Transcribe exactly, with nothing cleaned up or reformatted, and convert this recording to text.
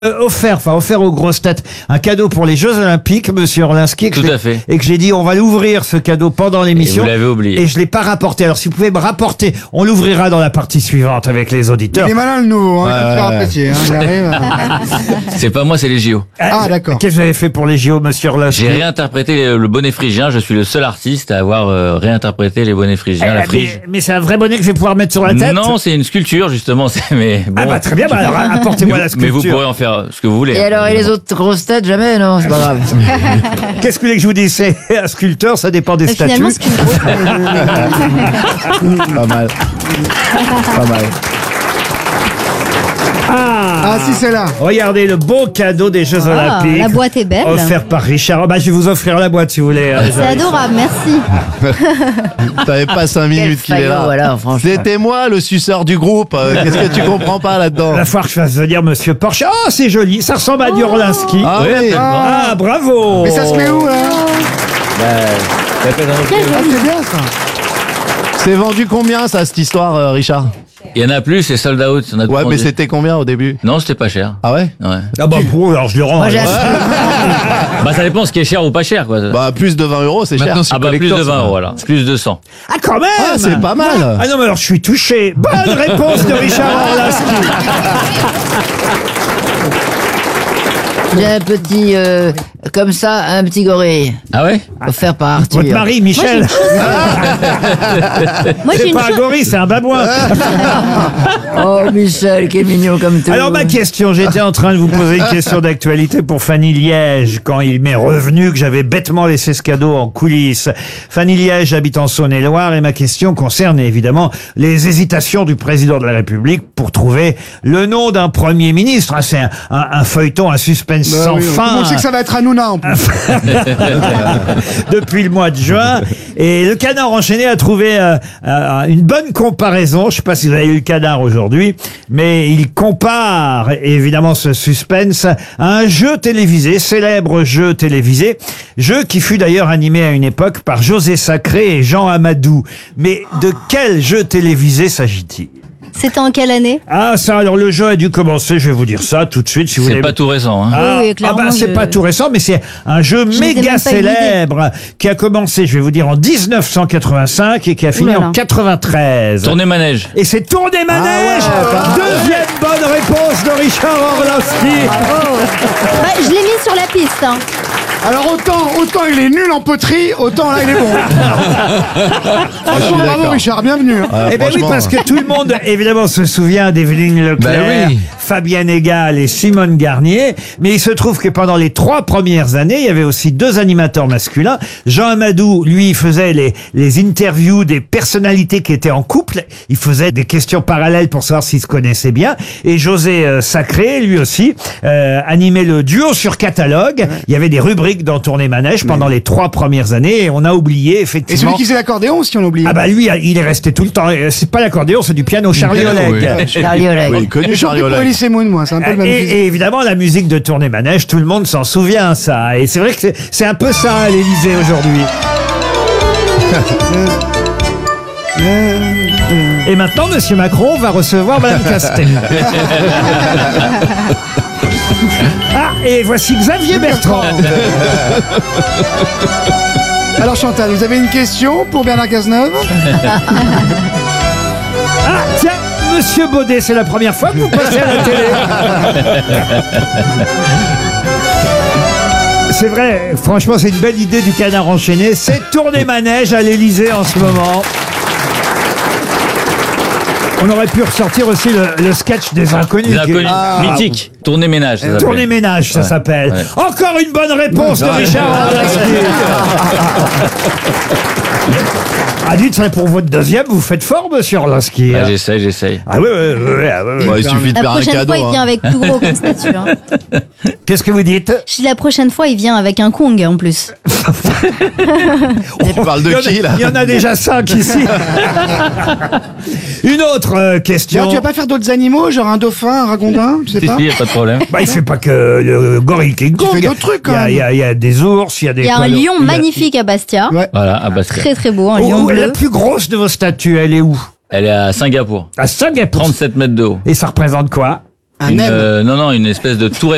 Euh, offert, enfin offert aux grosses têtes, un cadeau pour les Jeux Olympiques, Monsieur Orlinski. Tout à fait. Et que j'ai dit, on va l'ouvrir ce cadeau pendant l'émission. Et vous l'avez oublié. Et je l'ai pas rapporté. Alors si vous pouvez me rapporter, on l'ouvrira dans la partie suivante avec les auditeurs. Il est malin le nouveau, hein, il va te faire apprécier. Hein, il arrive. C'est pas moi, c'est les J O. Ah, d'accord. Qu'est-ce que vous avez fait pour les J O, Monsieur Orlinski? J'ai réinterprété le bonnet phrygien. Je suis le seul artiste à avoir euh, réinterprété les bonnets phrygiens. Eh, la frige. mais mais c'est un vrai bonnet que je vais pouvoir mettre sur la tête? Non, c'est une sculpture justement. C'est mais bon. Ah bah très bien. Bah alors apportez-moi la Mais sculpture. vous pourrez en faire ce que vous voulez. Et alors, et les autres grosses têtes, jamais, non, c'est pas grave. Qu'est-ce que vous voulez que je vous dise? C'est un sculpteur, ça dépend des Mais statuts. finalement, ce qu'il Pas mal. Pas mal. Ah, si, c'est là. Regardez le beau cadeau des Jeux Ah, Olympiques. la boîte est belle. Offert par Richard. Bah, je vais vous offrir la boîte si vous voulez. euh, C'est adorable, merci. T'avais pas cinq minutes qu'il est là. faillot, voilà, franchement. C'était moi le suceur du groupe. Euh, Qu'est-ce que tu comprends pas là-dedans? La fois que je fasse venir Monsieur Porsche. Oh, c'est joli. Ça ressemble à du Orlinski. Ah oui. Ah, bravo. Mais ça se met où, là Bah, ça fait dans notre- Ah, c'est bien, ça. C'est vendu combien ça, cette histoire, euh, Richard? Il y en a plus, c'est sold out. On a Ouais, demandé. mais c'était combien au début? Non, c'était pas cher. Ah ouais? Ouais. Ah bah pour alors je le rends. Moi, j'ai alors. acheté. Bah ça dépend ce qui est cher ou pas cher quoi. Bah, plus de vingt euros, c'est cher. Ah bah plus de vingt euros voilà. Plus de cent. Ah quand même. Ah, c'est pas mal. Ah non mais alors je suis touché. Bonne réponse de Richard Orlinski. J'ai un petit, euh, comme ça, un petit gorille. Ah ouais? Offert par Arthur. Votre mari Michel. Moi, j'ai C'est une pas un chose. gorille, c'est un babouin. Oh, Michel, qui est mignon comme tout. Alors ma question, j'étais en train de vous poser une question d'actualité pour Fanny Liège, quand il m'est revenu que j'avais bêtement laissé ce cadeau en coulisses. Fanny Liège habite en Saône-et-Loire et ma question concerne évidemment les hésitations du président de la République pour trouver le nom d'un Premier ministre. Ah, c'est un, un- un feuilleton, un suspense Bah sans oui, tout le fin monde sait que ça va être Hanouna, en plus. depuis le mois de juin. Et le Canard enchaîné a trouvé euh, euh, une bonne comparaison. Je sais pas si vous avez eu le Canard aujourd'hui, mais il compare évidemment ce suspense à un jeu télévisé, célèbre jeu télévisé, jeu qui fut d'ailleurs animé à une époque par José Sacré et Jean Amadou. Mais de quel jeu télévisé s'agit-il? C'était en quelle année? Ah ça, alors le jeu a dû commencer, je vais vous dire ça tout de suite si vous C'est voulez. pas tout récent. Hein. Ah, Oui, oui, ah clairement, bah c'est je- pas tout récent, mais c'est un jeu Je n'étais méga même pas une idée. célèbre qui a commencé, je vais vous dire, en dix-neuf cent quatre-vingt-cinq et qui a fini Ouh là là. en quatre-vingt-treize. Tournée manège. Et c'est Tournée Manège. Deuxième bonne réponse de Richard Orlinski. Bah, je l'ai mis sur la piste. Hein. Alors, autant, autant il est nul en poterie, autant là, il est bon. Franchement, bravo, d'accord. Richard, bienvenue. hein. Ouais, Eh ben oui, franchement, parce que tout le monde, évidemment, se souvient d'Evelyne Leclerc, Ben oui. Fabienne Egal et Simone Garnier. Mais il se trouve que pendant les trois premières années, il y avait aussi deux animateurs masculins. Jean Amadou, lui, faisait les, les interviews des personnalités qui étaient en couple. Il faisait des questions parallèles pour savoir s'ils se connaissaient bien. Et José euh, Sacré, lui aussi, euh, animait le duo sur catalogue. Il y avait des rubriques dans Tournée Manège pendant les trois premières années. Et on a oublié, Et effectivement. celui qui faisait l'accordéon aussi, on a oublié. Ah bah lui, il est resté tout le temps. C'est pas l'accordéon, c'est du piano Charlie Oleg. Charlie Oleg. Oui, connu J'ai Charlie compris pour Oleg. Elise Moon, moi, c'est un peu le même Et, physique. et évidemment, la musique de Tournée Manège, tout le monde s'en souvient, ça. Et c'est vrai que c'est- c'est un peu ça à l'Élysée aujourd'hui. Et maintenant, Monsieur Macron va recevoir Madame Castel. Ah, et voici Xavier Bertrand. Alors, Chantal, vous avez une question pour Bernard Cazeneuve? Ah, tiens, Monsieur Baudet, c'est la première fois que vous passez à la télé. C'est vrai, franchement, c'est une belle idée du Canard enchaîné. C'est Tournée Manège à l'Élysée en ce moment. On aurait pu ressortir aussi le, le sketch des inconnus. Les qui- inconnus. Ah, Mythique. Tournée ménage. ça s'appelle. Tournée Ménage, ça Ouais. s'appelle. Ouais. Encore une bonne réponse de Richard Orlinski. Ah, dites, ça, pour votre deuxième, vous faites fort, Monsieur Orlinski. Ah, j'essaye, j'essaye. Ah oui, oui, oui, oui, ah oui, oui. Bah, il suffit de La faire un prochaine cadeau. fois, il vient hein. avec plus gros qu'une statue. Hein. Qu'est-ce que vous dites? Je dis la prochaine fois, il vient avec un Kong en plus. On parle Il y de en a- qui, là? Il y en a déjà cinq ici. Une autre euh, question. D'ailleurs, tu vas pas faire d'autres animaux, genre un dauphin, un ragondin, tu sais Si, pas? si, y a pas de problème. Bah, il fait pas que le gorille King Kong. fais d'autres trucs, quand Il y a- même. Il y, a- il y a des ours, il y a des. Il y a un poils- lion il y a- magnifique à Bastia. Ouais. Voilà, à Bastia. Très très beau, un Où- lion où- la bleu. plus grosse de vos statues, elle est où? Elle est à Singapour. À Singapour. trente-sept mètres de haut. Et ça représente quoi? Un Une, M. euh, non, non, une espèce de tour